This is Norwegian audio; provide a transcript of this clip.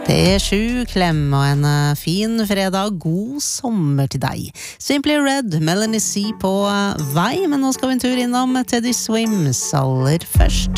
P7 klem og en fin fredag, god sommer til deg. Simply Red, Melanie C på vei, men nå skal vi en tur innom Teddy Swims aller først.